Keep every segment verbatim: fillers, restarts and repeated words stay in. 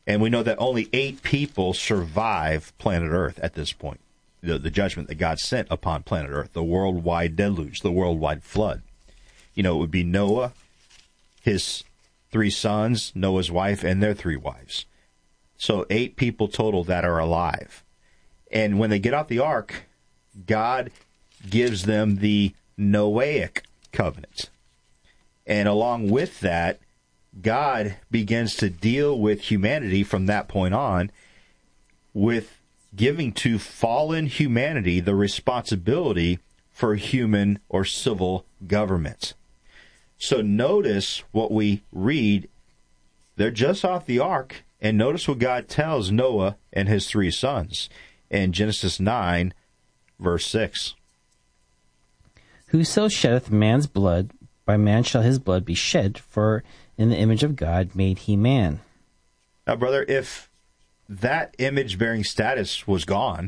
And we know that only eight people survive planet Earth at this point. The, the judgment that God sent upon planet Earth, the worldwide deluge, the worldwide flood. You know, it would be Noah, his three sons, Noah's wife, and their three wives. So eight people total that are alive. And when they get off the ark, God gives them the Noahic covenant. And along with that, God begins to deal with humanity from that point on with giving to fallen humanity the responsibility for human or civil government. So notice what we read. They're just off the ark, and notice what God tells Noah and his three sons in Genesis nine, verse six. Whoso sheddeth man's blood, by man shall his blood be shed, for in the image of God made he man. Now, brother, if that image-bearing status was gone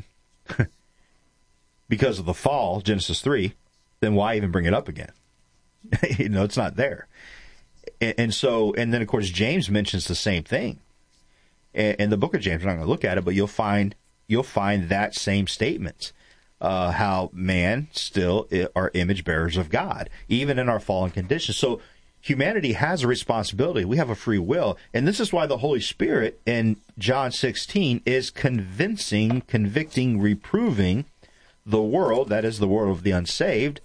because of the fall, Genesis three, then why even bring it up again? You know, it's not there. And, and so, and then, of course, James mentions the same thing. In, in the book of James, we're not going to look at it, but you'll find you'll find that same statement, uh, how man still are image bearers of God, even in our fallen condition. So humanity has a responsibility. We have a free will. And this is why the Holy Spirit in John sixteen is convincing, convicting, reproving the world, that is the world of the unsaved,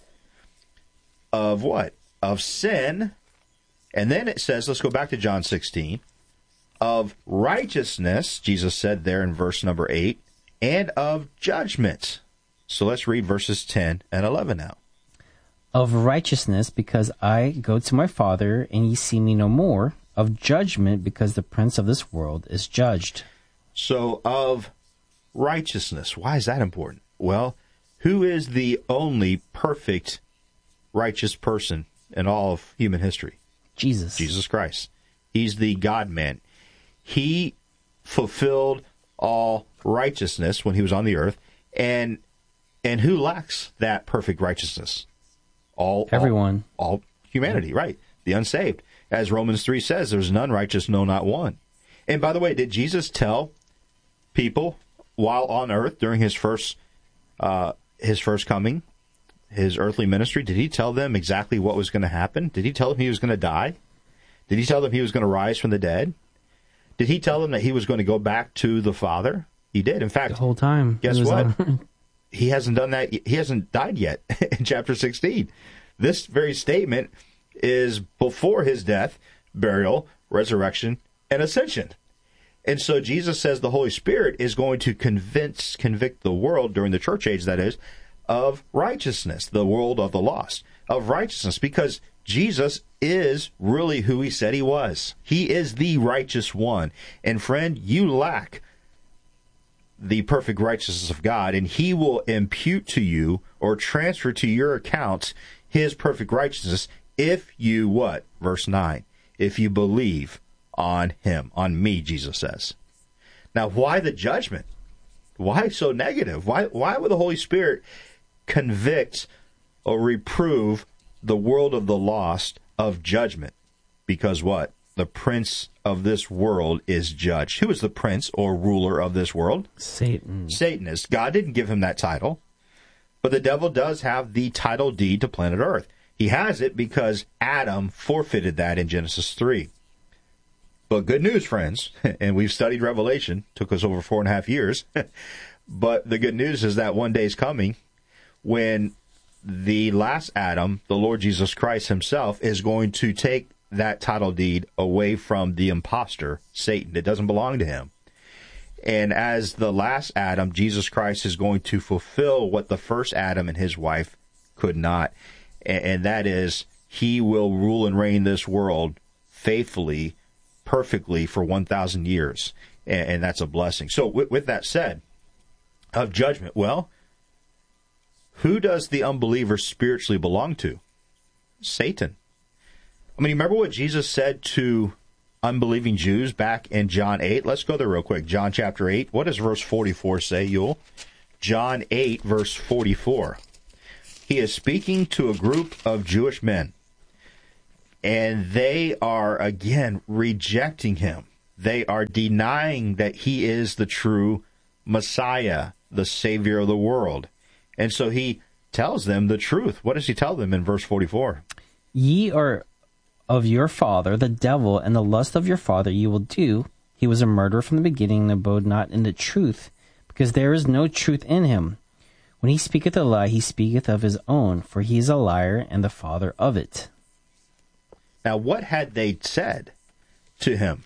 of what? Of sin. And then it says, let's go back to John sixteen, of righteousness, Jesus said there in verse number eight, and of judgment. So let's read verses ten and eleven now. Of righteousness, because I go to my Father, and ye see me no more. Of judgment, because the prince of this world is judged. So of righteousness, why is that important? Well, who is the only perfect righteous person in all of human history? Jesus. Jesus Christ. He's the God-man. He fulfilled all righteousness when he was on the earth. And and who lacks that perfect righteousness? All Everyone. All, all humanity, right. The unsaved. As Romans three says, there's none righteous, no, not one. And by the way, did Jesus tell people while on earth during his first uh, his first coming, his earthly ministry, did he tell them exactly what was going to happen? Did he tell them he was going to die? Did he tell them he was going to rise from the dead? Did he tell them that he was going to go back to the Father? He did. In fact, the whole time. Guess what? On. He hasn't done that. He hasn't died yet in chapter sixteen. This very statement is before his death, burial, resurrection, and ascension. And so Jesus says the Holy Spirit is going to convince, convict the world during the church age, that is, of righteousness, the world of the lost, of righteousness, because Jesus is really who he said he was. He is the righteous one. And friend, you lack the perfect righteousness of God, and he will impute to you or transfer to your account his perfect righteousness if you, what? Verse nine, if you believe on him, on me, Jesus says. Now, why the judgment? Why so negative? Why, why would the Holy Spirit convict or reprove the world of the lost of judgment? Because what? The prince of this world is judged. Who is the prince or ruler of this world? Satan. Satan is. God didn't give him that title. But the devil does have the title deed to planet Earth. He has it because Adam forfeited that in Genesis three. But good news, friends, and we've studied Revelation, took us over four and a half years, but the good news is that one day is coming when the last Adam, the Lord Jesus Christ himself, is going to take that title deed away from the imposter, Satan. It doesn't belong to him. And as the last Adam, Jesus Christ is going to fulfill what the first Adam and his wife could not. And that is, he will rule and reign this world faithfully, perfectly for one thousand years. And that's a blessing. So with that said, of judgment, well, who does the unbeliever spiritually belong to? Satan. I mean, remember what Jesus said to unbelieving Jews back in John eight? Let's go there real quick. John chapter eight. What does verse forty-four say, Yule? John eight, verse forty-four. He is speaking to a group of Jewish men, and they are, again, rejecting him. they are denying that he is the true Messiah, the Savior of the world. And so he tells them the truth. What does he tell them in verse forty-four? Ye are of your father, the devil, and the lust of your father ye will do. He was a murderer from the beginning, and abode not in the truth, because there is no truth in him. When he speaketh a lie, he speaketh of his own, for he is a liar and the father of it. Now, what had they said to him?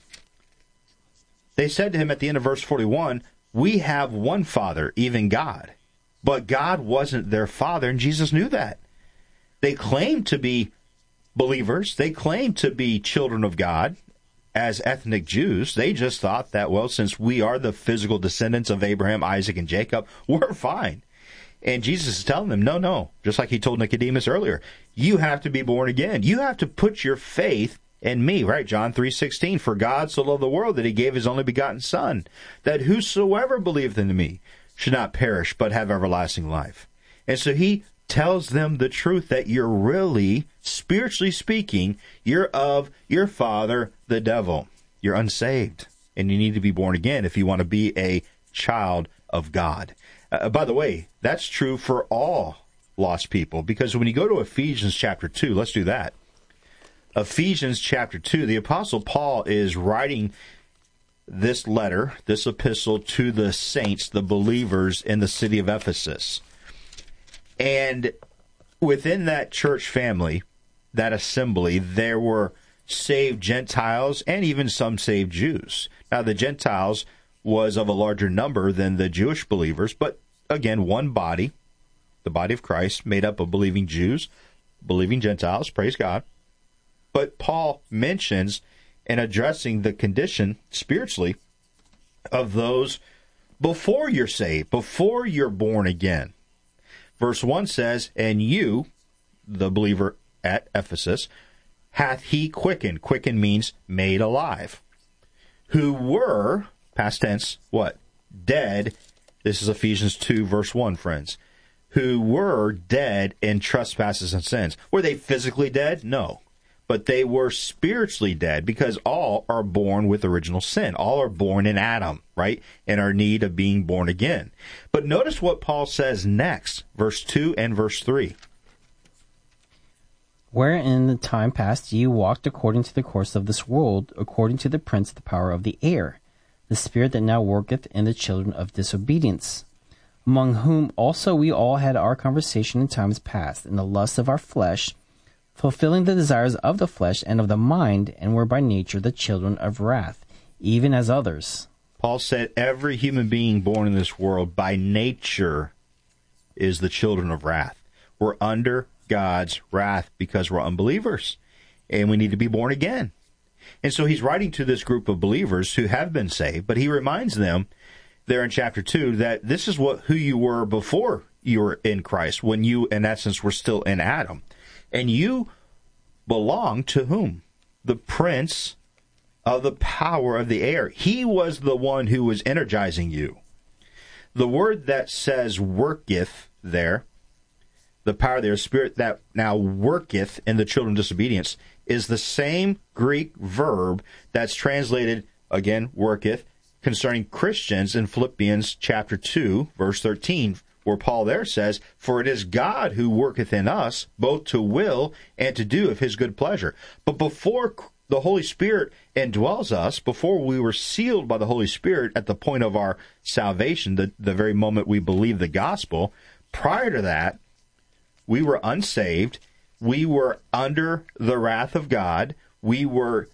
They said to him at the end of verse forty-one, we have one Father, even God. But God wasn't their Father, and Jesus knew that. They claimed to be believers. They claimed to be children of God as ethnic Jews. They just thought that, well, since we are the physical descendants of Abraham, Isaac, and Jacob, we're fine. And Jesus is telling them, no, no, just like he told Nicodemus earlier, you have to be born again. You have to put your faith in me, right? John three sixteen, for God so loved the world that he gave his only begotten Son, that whosoever believeth in me should not perish, but have everlasting life. And so he tells them the truth that you're really, spiritually speaking, you're of your father, the devil. You're unsaved, and you need to be born again if you want to be a child of God. Uh, by the way, that's true for all lost people, because when you go to Ephesians chapter two, let's do that. Ephesians chapter two, the Apostle Paul is writing this letter, this epistle to the saints, the believers in the city of Ephesus. And within that church family, that assembly, there were saved Gentiles and even some saved Jews. Now, the Gentiles was of a larger number than the Jewish believers, but again, one body, the body of Christ, made up of believing Jews, believing Gentiles, praise God. But Paul mentions in addressing the condition spiritually of those before you're saved, before you're born again. Verse one says, and you, the believer at Ephesus, hath he quickened. Quickened means made alive. Who were, past tense, what? Dead. This is Ephesians two, verse one, friends. Who were dead in trespasses and sins. Were they physically dead? No. But they were spiritually dead, because all are born with original sin. All are born in Adam, right? And are in need of being born again. But notice what Paul says next, verse two and verse three. Wherein in the time past ye walked according to the course of this world, according to the prince of the power of the air, the spirit that now worketh in the children of disobedience, among whom also we all had our conversation in times past, in the lust of our flesh, fulfilling the desires of the flesh and of the mind, and were by nature the children of wrath, even as others. Paul said every human being born in this world by nature is the children of wrath. We're under God's wrath because we're unbelievers, and we need to be born again. And so he's writing to this group of believers who have been saved, but he reminds them there in chapter two that this is what who you were before you were in Christ, when you, in essence, were still in Adam. And you belong to whom? The prince of the power of the air. He was the one who was energizing you. The word that says worketh there, the power there, spirit that now worketh in the children of disobedience, is the same Greek verb that's translated, again, worketh, concerning Christians in Philippians chapter two, verse thirteen, where Paul there says, for it is God who worketh in us, both to will and to do of his good pleasure. But before the Holy Spirit indwells us, before we were sealed by the Holy Spirit at the point of our salvation, the, the very moment we believe the gospel, prior to that, we were unsaved. We were under the wrath of God. We were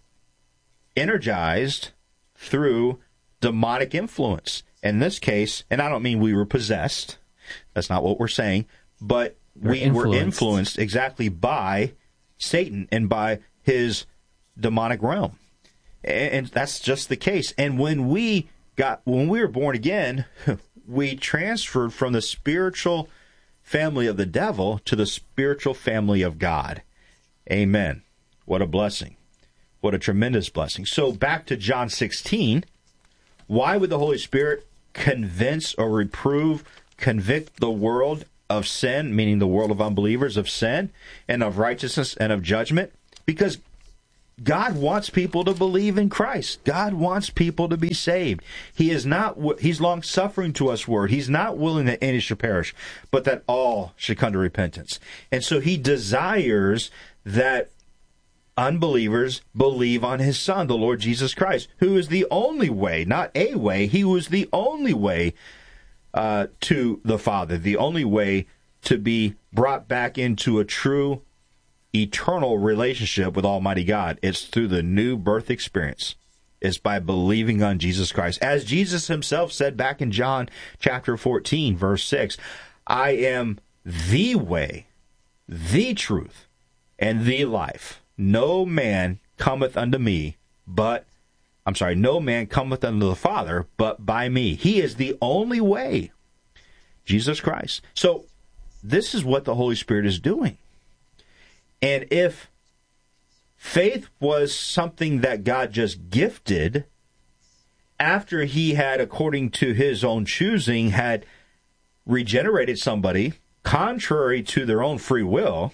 energized through demonic influence. In this case, and I don't mean we were possessed. That's not what we're saying. But we're we influenced. were influenced exactly by Satan and by his demonic realm. And that's just the case. And when we got, when we were born again, we transferred from the spiritual family of the devil to the spiritual family of God. Amen. What a blessing. What a tremendous blessing. So back to John sixteen. Why would the Holy Spirit convince or reprove, convict the world of sin, meaning the world of unbelievers of sin, and of righteousness and of judgment? Because God wants people to believe in Christ. God wants people to be saved. He is not, he's long suffering to us word. He's not willing that any should perish, but that all should come to repentance. And so he desires that unbelievers believe on his Son, the Lord Jesus Christ, who is the only way, not a way. He was the only way uh, to the Father, the only way to be brought back into a true eternal relationship with Almighty God. It's through the new birth experience. It's by believing on Jesus Christ. As Jesus himself said back in John chapter fourteen, verse six, I am the way, the truth, and the life. No man cometh unto me, but, I'm sorry, no man cometh unto the Father, but by me. He is the only way, Jesus Christ. So, this is what the Holy Spirit is doing. And if faith was something that God just gifted after he had, according to his own choosing, had regenerated somebody contrary to their own free will,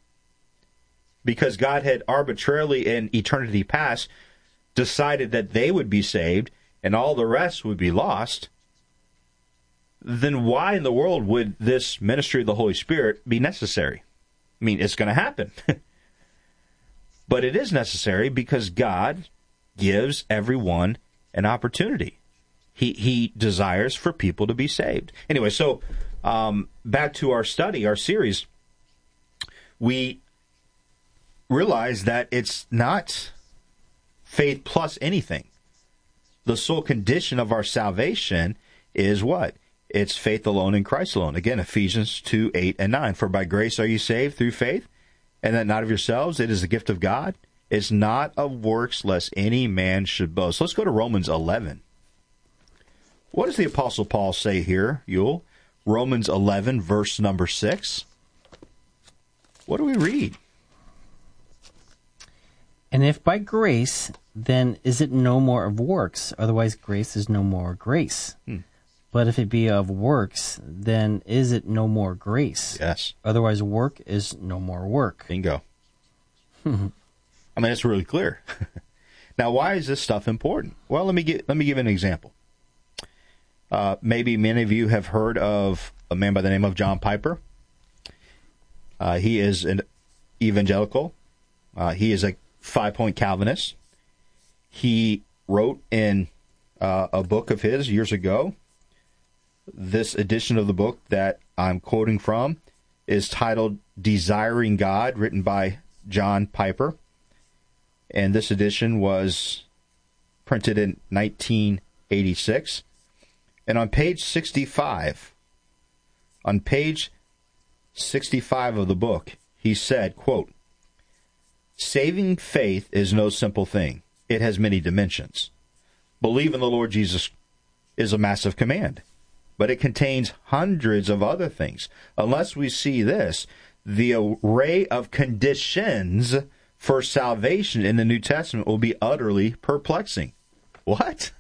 because God had arbitrarily in eternity past decided that they would be saved and all the rest would be lost, then why in the world would this ministry of the Holy Spirit be necessary? I mean, it's going to happen. But it is necessary because God gives everyone an opportunity. He he desires for people to be saved. Anyway, so um, back to our study, our series, we realize that it's not faith plus anything. The sole condition of our salvation is what? It's faith alone in Christ alone. Again, Ephesians two, eight, and nine. For by grace are you saved through faith, and that not of yourselves. It is the gift of God. It's not of works, lest any man should boast. Let's go to Romans eleven. What does the Apostle Paul say here, Yule? Romans eleven, verse number six. What do we read? And if by grace, then is it no more of works? Otherwise grace is no more grace. Hmm. But if it be of works, then is it no more grace? Yes. Otherwise work is no more work. Bingo. I mean, it's really clear. Now, why is this stuff important? Well, let me get, let me give an example. Uh, maybe many of you have heard of a man by the name of John Piper. Uh, he is an evangelical. Uh, he is a five-point Calvinist. He wrote in uh, a book of his years ago. This edition of the book that I'm quoting from is titled Desiring God, written by John Piper. And this edition was printed in nineteen eighty-six. And on page sixty-five, on page sixty-five of the book, he said, quote, saving faith is no simple thing. It has many dimensions. Believe in the Lord Jesus is a massive command, but it contains hundreds of other things. Unless we see this, the array of conditions for salvation in the New Testament will be utterly perplexing. What?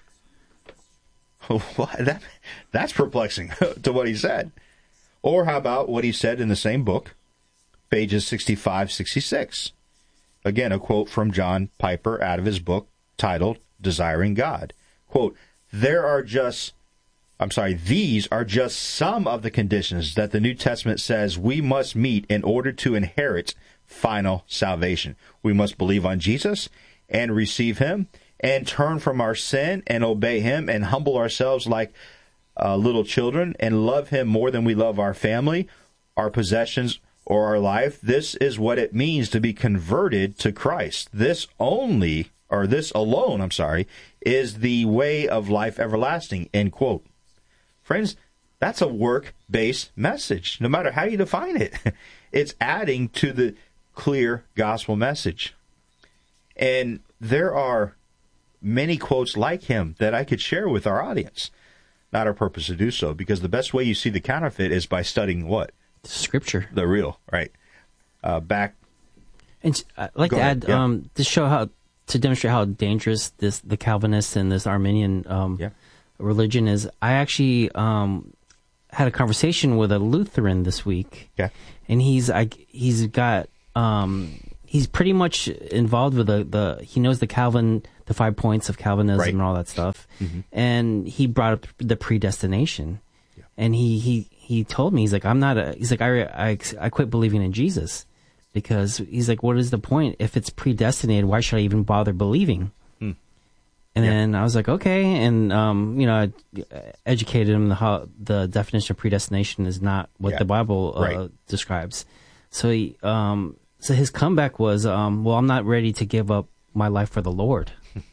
What? That, that's perplexing to what he said. Or how about what he said in the same book, pages sixty-five, sixty-six. Again, a quote from John Piper out of his book titled Desiring God. Quote, there are just, I'm sorry, these are just some of the conditions that the New Testament says we must meet in order to inherit final salvation. We must believe on Jesus and receive him and turn from our sin and obey him and humble ourselves like uh, little children and love him more than we love our family, our possessions, or our life. This is what it means to be converted to Christ. This only, or this alone, I'm sorry, is the way of life everlasting, end quote. Friends, that's a work-based message, no matter how you define it. It's adding to the clear gospel message. And there are many quotes like him that I could share with our audience. Not our purpose to do so, because the best way you see the counterfeit is by studying what? Scripture. The real, right. Uh, back. And I'd like to ahead. add, Yeah. um, to show how, to demonstrate how dangerous this, the Calvinist and this Arminian um, yeah. religion is. I actually um, had a conversation with a Lutheran this week. Yeah. And he's, I, he's got, um, he's pretty much involved with the, the he knows the Calvin, the five points of Calvinism right. and all that stuff. Mm-hmm. And he brought up the predestination. Yeah. And he, he, he told me, he's like, I'm not a, he's like, I, I, I quit believing in Jesus because he's like, what is the point? If it's predestinated, why should I even bother believing? Hmm. And yeah. then I was like, okay. And, um, you know, I educated him the, how the definition of predestination is not what yeah. the Bible uh, right. describes. So he, um, so his comeback was, um, well, I'm not ready to give up my life for the Lord.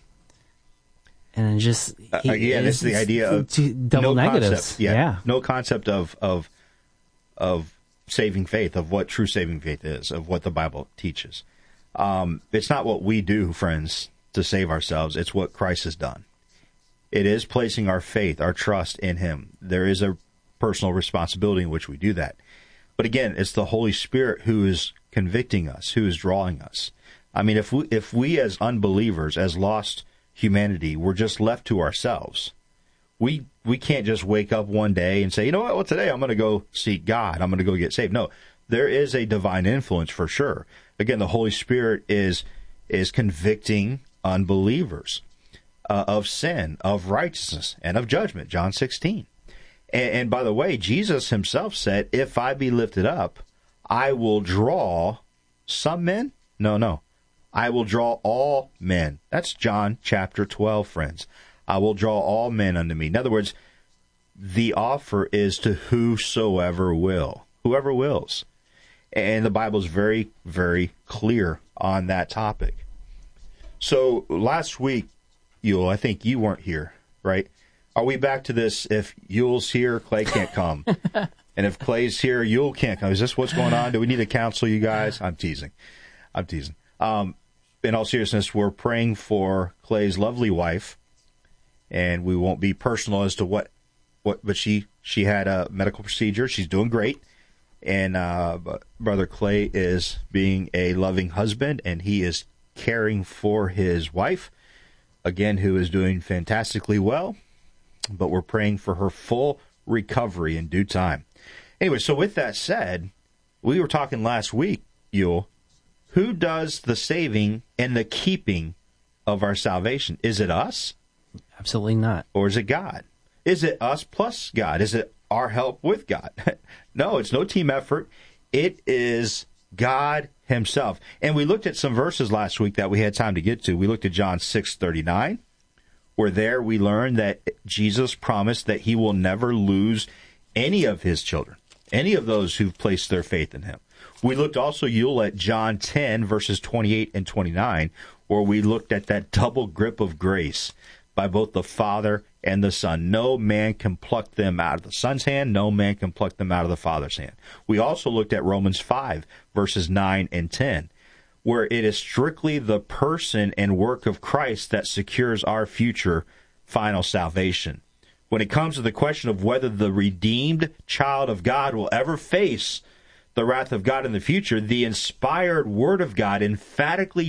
And just he, uh, again, it's, it's the idea of double no negatives. Concept, yeah, yeah, no concept of of of saving faith, of what true saving faith is, of what the Bible teaches. Um, it's not what we do, friends, to save ourselves. It's what Christ has done. It is placing our faith, our trust in Him. There is a personal responsibility in which we do that. But again, it's the Holy Spirit who is convicting us, who is drawing us. I mean, if we if we as unbelievers, as lost humanity, we're just left to ourselves, we we can't just wake up one day and say, you know what, well, today I'm going to go seek God. I'm going to go get saved. No, there is a divine influence for sure. Again, the Holy Spirit is is convicting unbelievers uh, of sin, of righteousness, and of judgment, John sixteen. And, and by the way, Jesus himself said, if I be lifted up, I will draw some men. No, no. I will draw all men. That's John chapter twelve, friends. I will draw all men unto me. In other words, the offer is to whosoever will, whoever wills. And the Bible is very, very clear on that topic. So last week, Yule, I think you weren't here, right? Are we back to this, if Yule's here, Clay can't come? And if Clay's here, Yule can't come. Is this what's going on? Do we need to counsel you guys? I'm teasing. I'm teasing. Um, in all seriousness, we're praying for Clay's lovely wife, and we won't be personal as to what, what, but she, she had a medical procedure. She's doing great. And uh, Brother Clay is being a loving husband, and he is caring for his wife, again, who is doing fantastically well. But we're praying for her full recovery in due time. Anyway, so with that said, we were talking last week, Yule, who does the saving and the keeping of our salvation? Is it us? Absolutely not. Or is it God? Is it us plus God? Is it our help with God? No, it's no team effort. It is God himself. And we looked at some verses last week that we had time to get to. We looked at John six thirty-nine, where there we learned that Jesus promised that he will never lose any of his children, any of those who've placed their faith in him. We looked also, Yule, at John ten, verses twenty-eight and twenty-nine, where we looked at that double grip of grace by both the Father and the Son. No man can pluck them out of the Son's hand. No man can pluck them out of the Father's hand. We also looked at Romans five, verses nine and ten, where it is strictly the person and work of Christ that secures our future final salvation. When it comes to the question of whether the redeemed child of God will ever face the wrath of God in the future, the inspired Word of God emphatically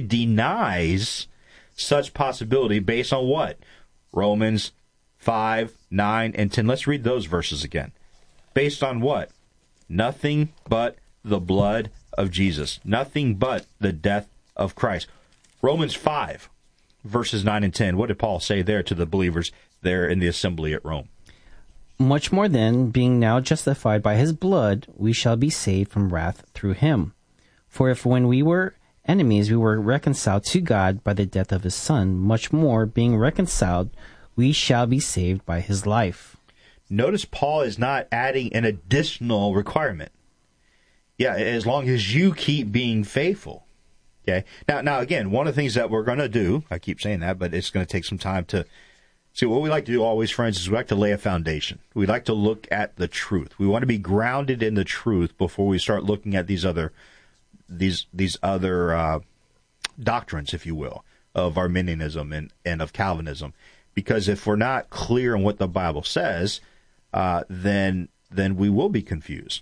denies such possibility based on what? Romans five, nine, and ten. Let's read those verses again. Based on what? Nothing but the blood of Jesus. Nothing but the death of Christ. Romans five, verses nine and ten. What did Paul say there to the believers there in the assembly at Rome? Much more then, being now justified by his blood, we shall be saved from wrath through him. For if when we were enemies we were reconciled to God by the death of his Son, much more, being reconciled, we shall be saved by his life. Notice Paul is not adding an additional requirement. Yeah, as long as you keep being faithful. Okay. Now, now again, one of the things that we're going to do, I keep saying that, but it's going to take some time to see. What we like to do always, friends, is we like to lay a foundation. We like to look at the truth. We want to be grounded in the truth before we start looking at these other, these these other uh, doctrines, if you will, of Arminianism and, and of Calvinism. Because if we're not clear on what the Bible says, uh, then then we will be confused.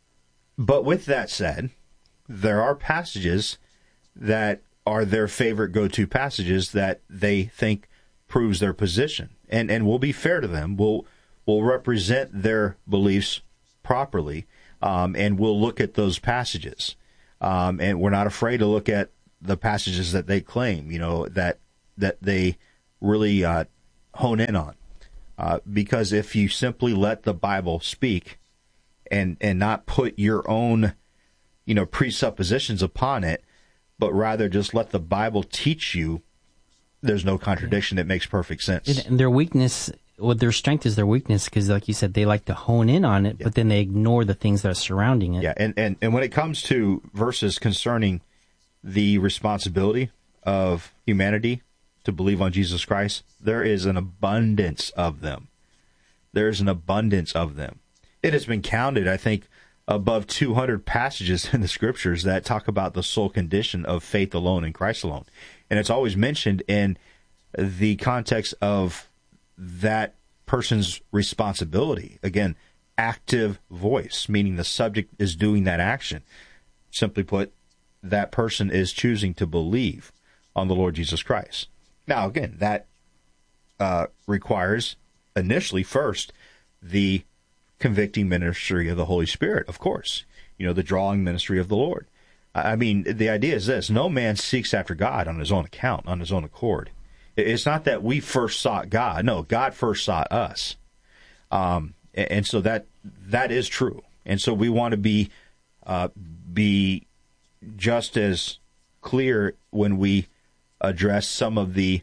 But with that said, there are passages that are their favorite go-to passages that they think proves their position. And and we'll be fair to them. We'll, we'll represent their beliefs properly, um, and we'll look at those passages. Um, and we're not afraid to look at the passages that they claim, you know, that that they really uh, hone in on. Uh, because if you simply let the Bible speak and and not put your own, you know, presuppositions upon it, but rather just let the Bible teach you, there's no contradiction. It makes perfect sense. And their weakness, well, their strength is their weakness, because, like you said, they like to hone in on it, yeah. but then they ignore the things that are surrounding it. Yeah, and, and, and when it comes to verses concerning the responsibility of humanity to believe on Jesus Christ, there is an abundance of them. There is an abundance of them. It has been counted, I think, above two hundred passages in the Scriptures that talk about the sole condition of faith alone in Christ alone. And it's always mentioned in the context of that person's responsibility. Again, active voice, meaning the subject is doing that action. Simply put, that person is choosing to believe on the Lord Jesus Christ. Now, again, that uh, requires initially first the convicting ministry of the Holy Spirit, of course, you know, the drawing ministry of the Lord. I mean, the idea is this: no man seeks after God on his own account, on his own accord. It's not that we first sought God. No, God first sought us. Um, and so that that is true. And so we want to be uh, be just as clear when we address some of the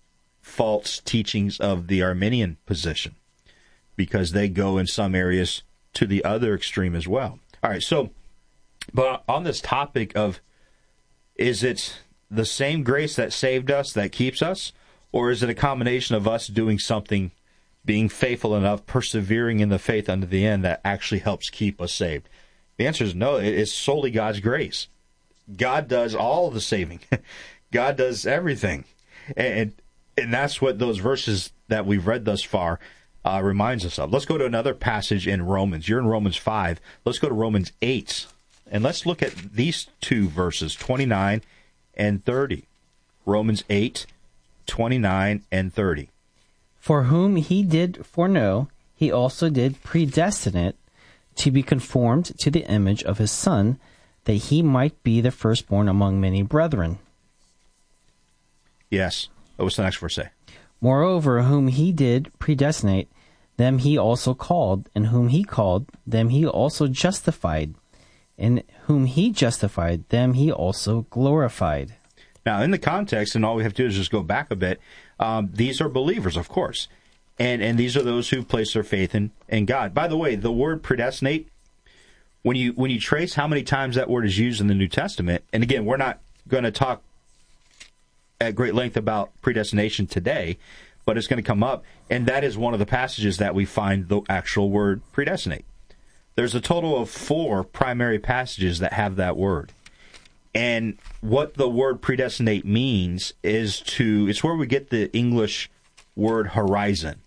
false teachings of the Arminian position, because they go in some areas to the other extreme as well. All right, so, but on this topic of, is it the same grace that saved us that keeps us, or is it a combination of us doing something, being faithful enough, persevering in the faith unto the end, that actually helps keep us saved? The answer is no. It is solely God's grace. God does all the saving. God does everything. And and that's what those verses that we've read thus far uh, reminds us of. Let's go to another passage in Romans. You're in Romans five. Let's go to Romans eight. And let's look at these two verses, twenty-nine and thirty. Romans eight, twenty-nine and thirty. For whom he did foreknow, he also did predestinate to be conformed to the image of his Son, that he might be the firstborn among many brethren. Yes. What's the next verse say? Moreover, whom he did predestinate, them he also called, and whom he called, them he also justified, and whom he justified, them he also glorified. Now, in the context, and all we have to do is just go back a bit, um, these are believers, of course, and and these are those who place their faith in, in God. By the way, the word predestinate, when you when you trace how many times that word is used in the New Testament, and again, we're not going to talk at great length about predestination today, but it's going to come up, and that is one of the passages that we find the actual word predestinate. There's a total of four primary passages that have that word. And what the word predestinate means is to, it's where we get the English word horizon.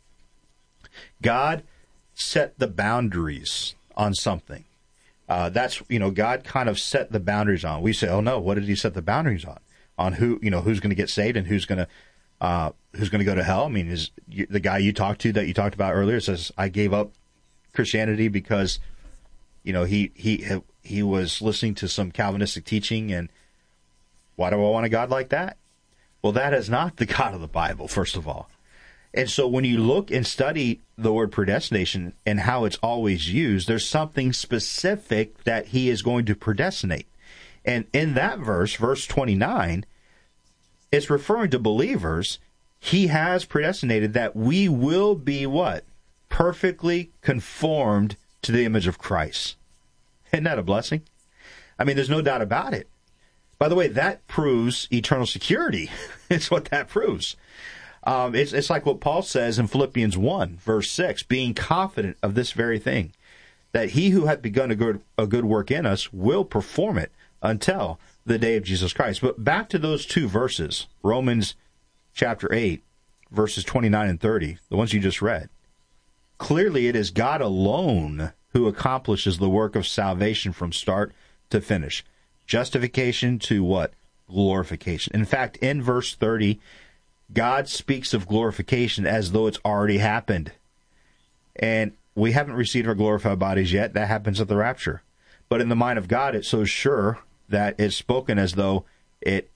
God set the boundaries on something. Uh, that's, you know, God kind of set the boundaries on. We say, oh no, what did he set the boundaries on? On who, you know, who's going to get saved and who's going to, uh, who's going to go to hell? I mean, is you, the guy you talked to that you talked about earlier says, I gave up Christianity because, you know, he, he, he was listening to some Calvinistic teaching, and why do I want a God like that? Well, that is not the God of the Bible, first of all. And so when you look and study the word predestination and how it's always used, there's something specific that he is going to predestinate. And in that verse, verse twenty-nine, it's referring to believers. He has predestinated that we will be what? Perfectly conformed to the image of Christ. Isn't that a blessing? I mean, there's no doubt about it. By the way, that proves eternal security. It's what that proves. Um, it's, it's like what Paul says in Philippians one, verse six, being confident of this very thing, that he who hath begun a good, a good work in us will perform it until the day of Jesus Christ. But back to those two verses, Romans chapter eight, verses twenty-nine and thirty, the ones you just read. Clearly, it is God alone who accomplishes the work of salvation from start to finish. Justification to what? Glorification. In fact, in verse thirty, God speaks of glorification as though it's already happened. And we haven't received our glorified bodies yet. That happens at the rapture. But in the mind of God, it's so sure that it's spoken as though it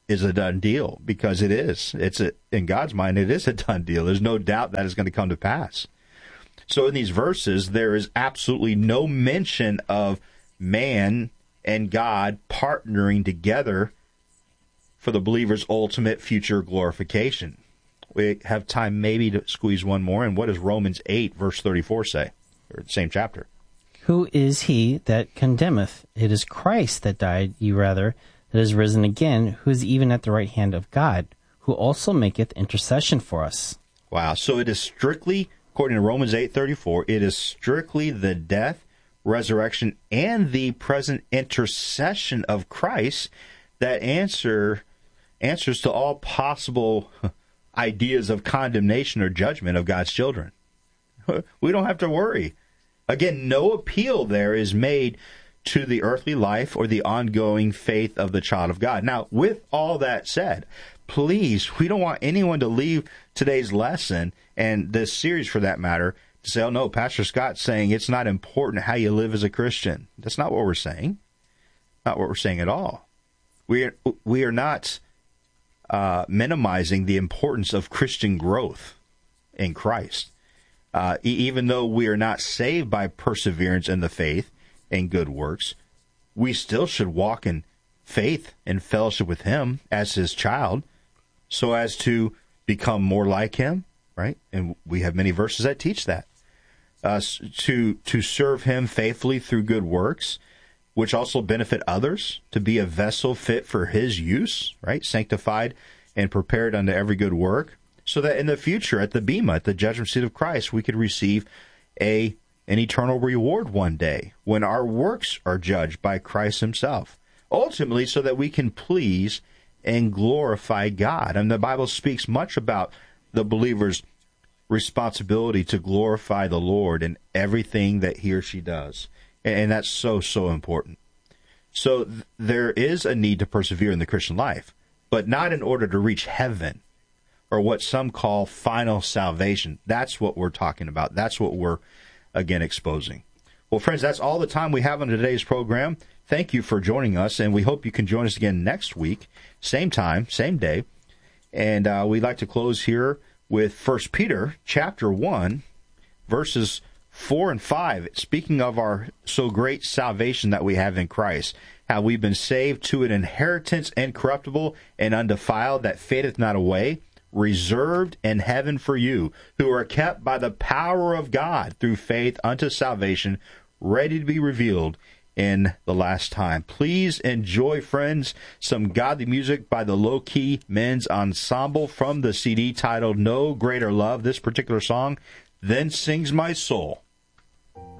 is a done deal, because it is. It's a, in God's mind, it is a done deal. There's no doubt that is going to come to pass. So in these verses, there is absolutely no mention of man and God partnering together for the believer's ultimate future glorification. We have time maybe to squeeze one more. And what does Romans eight, verse thirty-four say? Or the same chapter. Who is he that condemneth? It is Christ that died, ye rather, that is risen again, who is even at the right hand of God, who also maketh intercession for us. Wow. So it is strictly, according to Romans eight thirty-four, it is strictly the death, resurrection, and the present intercession of Christ that answer answers to all possible ideas of condemnation or judgment of God's children. We don't have to worry. Again, no appeal there is made to the earthly life or the ongoing faith of the child of God. Now, with all that said, please, we don't want anyone to leave today's lesson and this series for that matter to say, oh no, Pastor Scott's saying it's not important how you live as a Christian. That's not what we're saying. Not what we're saying at all. We are, we are not uh, minimizing the importance of Christian growth in Christ. Uh, even though we are not saved by perseverance in the faith and good works, we still should walk in faith and fellowship with him as his child so as to become more like him, right? And we have many verses that teach that. Uh, to, to serve him faithfully through good works, which also benefit others, to be a vessel fit for his use, right? Sanctified and prepared unto every good work, so that in the future, at the Bema, at the judgment seat of Christ, we could receive a an eternal reward one day when our works are judged by Christ himself. Ultimately, so that we can please and glorify God. And the Bible speaks much about the believer's responsibility to glorify the Lord in everything that he or she does. And that's so, so important. So th- there is a need to persevere in the Christian life, but not in order to reach heaven, or what some call final salvation. That's what we're talking about. That's what we're, again, exposing. Well, friends, that's all the time we have on today's program. Thank you for joining us, and we hope you can join us again next week, same time, same day. And uh, we'd like to close here with First Peter chapter one, verses four and five, speaking of our so great salvation that we have in Christ, how we've been saved to an inheritance incorruptible and undefiled that fadeth not away, reserved in heaven for you, who are kept by the power of God through faith unto salvation, ready to be revealed in the last time. Please enjoy, friends, some godly music by the Low Key Men's Ensemble from the C D titled No Greater Love. This particular song, Then Sings My Soul.